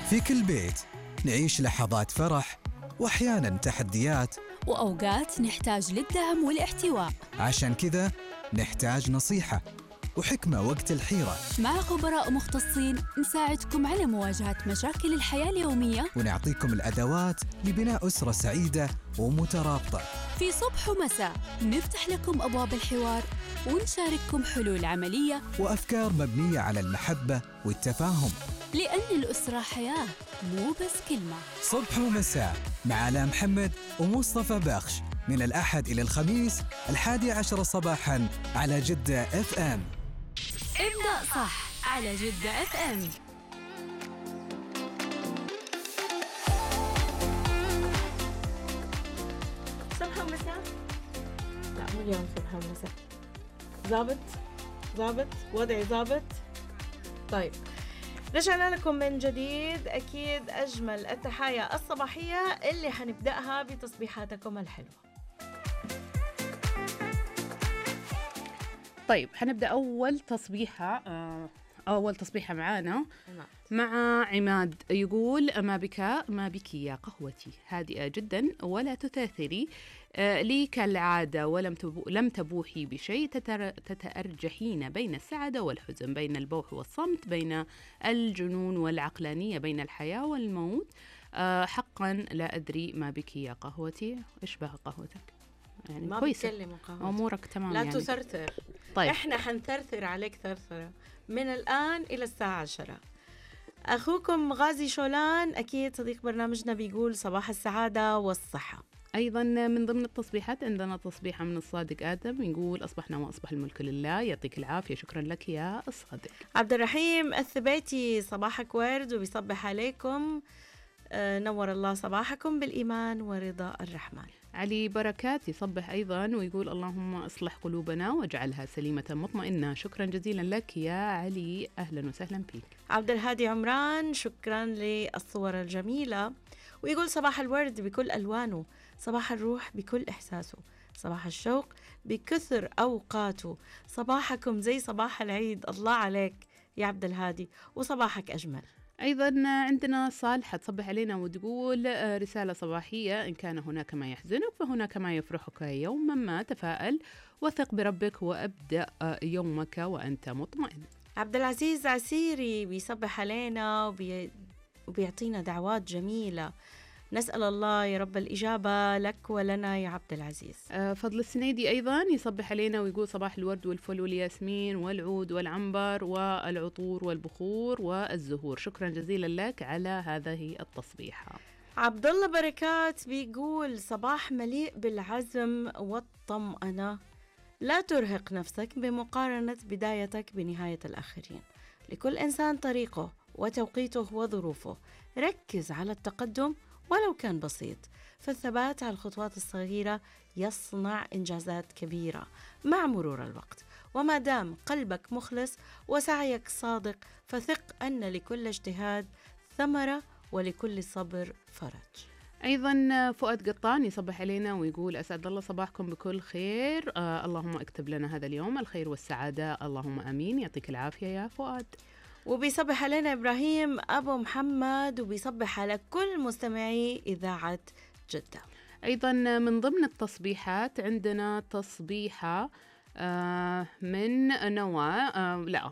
في كل بيت نعيش لحظات فرح وأحياناً تحديات، وأوقات نحتاج للدعم والاحتواء. عشان كذا نحتاج نصيحة وحكمة وقت الحيرة، مع خبراء مختصين نساعدكم على مواجهة مشاكل الحياة اليومية، ونعطيكم الأدوات لبناء أسرة سعيدة ومترابطة. في صبح ومساء نفتح لكم أبواب الحوار ونشارككم حلول عملية وأفكار مبنية على المحبة والتفاهم، لأن الأسرة حياة مو بس كلمة. صبح ومساء مع آلاء محمد ومصطفى بخش، من الأحد إلى الخميس 11 صباحاً على جدة FM. ابدأ صح على جدة FM. صبح ومساء؟ لا مو اليوم صبح ومساء. ضابط وضعي ضابط. طيب رجعنا لكم من جديد، أكيد أجمل التحايا الصباحية اللي حنبدأها بتصبيحاتكم الحلوة. طيب حنبدأ أول تصبيحة معانا مع عماد. يقول: ما بك يا قهوتي، هادئة جدا ولا تثاثري لي كالعادة، لم تبوحي بشيء، تتأرجحين بين السعادة والحزن، بين البوح والصمت، بين الجنون والعقلانية، بين الحياة والموت. حقا لا أدري ما بك يا قهوتي. إيش بها قهوتك؟ يعني ما كويسة، بتكلم قهوتك، أمورك تمام، لا يعني تثرثر. طيب إحنا حنثرثر عليك ثرثرة من الآن إلى الساعة 10. أخوكم غازي شولان أكيد صديق برنامجنا بيقول صباح السعادة والصحة. أيضا من ضمن التصبيحات عندنا تصبيحة من الصادق آدم، يقول: أصبحنا وأصبح الملك لله، يعطيك العافية. شكرا لك يا الصادق. عبد الرحيم الثبيتي صباحك ورد وبيصبح عليكم، نور الله صباحكم بالإيمان ورضا الرحمن. علي بركات يصبح أيضا ويقول: اللهم أصلح قلوبنا واجعلها سليمة مطمئنة. شكرا جزيلا لك يا علي، أهلا وسهلا فيك. عبد الهادي عمران شكرا للصور الجميلة، ويقول: صباح الورد بكل ألوانه، صباح الروح بكل إحساسه، صباح الشوق بكثر أوقاته، صباحكم زي صباح العيد. الله عليك يا عبد الهادي، وصباحك أجمل. أيضا عندنا صالحة تصبح علينا وتقول رسالة صباحية: إن كان هناك ما يحزنك فهناك ما يفرحك، يوما ما تفائل وثق بربك وأبدأ يومك وأنت مطمئن. عبد العزيز عسيري بيصبح علينا وبيعطينا دعوات جميلة، نسأل الله يا رب الإجابة لك ولنا يا عبد العزيز. فضل السنيدي أيضا يصبح علينا ويقول: صباح الورد والفل والياسمين والعود والعنبر والعطور والبخور والزهور. شكرا جزيلا لك على هذه التصبيحة. عبد الله بركات بيقول: صباح مليء بالعزم والطمأنة، لا ترهق نفسك بمقارنة بدايتك بنهاية الآخرين، لكل إنسان طريقه وتوقيته وظروفه، ركز على التقدم ولو كان بسيط، فالثبات على الخطوات الصغيرة يصنع إنجازات كبيرة مع مرور الوقت، وما دام قلبك مخلص وسعيك صادق فثق أن لكل اجتهاد ثمرة ولكل صبر فرج. أيضا فؤاد قطان يصبح علينا ويقول: أسعد الله صباحكم بكل خير، اللهم اكتب لنا هذا اليوم الخير والسعادة، اللهم أمين. يعطيك العافية يا فؤاد. وبيصبح علينا إبراهيم أبو محمد وبيصبح على كل مستمعي إذاعة جدة. أيضا من ضمن التصبيحات عندنا تصبيحة من نوال.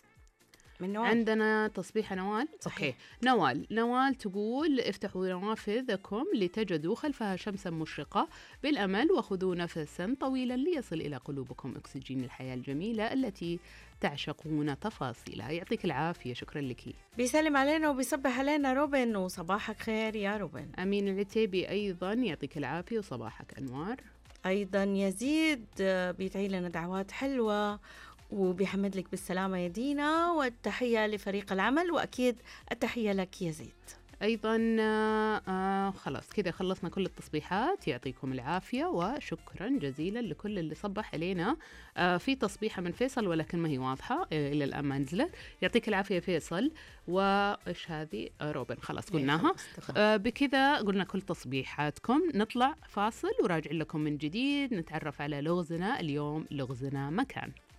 عندنا تصبيحة نوال. صحيح. نوال تقول: افتحوا نوافذكم لتجدوا خلفها شمسا مشرقة بالأمل، وخذوا نفسا طويلا ليصل إلى قلوبكم أكسجين الحياة الجميلة التي تعشقون تفاصيلها. يعطيك العافية. شكرا لك. بيسلم علينا وبيصبح علينا روبن، وصباحك خير يا روبن. أمين العتيبي أيضا يعطيك العافية وصباحك أنوار. أيضا يزيد بيدعي لنا دعوات حلوة وبيحمد لك بالسلامة يا دينا، والتحية لفريق العمل، وأكيد التحية لك يزيد. أيضا خلاص كده خلصنا كل التصبيحات. يعطيكم العافية وشكرا جزيلا لكل اللي صبح علينا. في تصبيحة من فيصل ولكن ما هي واضحة إلى الآن ما نزلت. يعطيك العافية فيصل. وإيش هذه؟ روبن. خلاص قلناها. بكذا قلنا كل تصبيحاتكم. نطلع فاصل وراجع لكم من جديد، نتعرف على لغزنا اليوم، لغزنا مكان.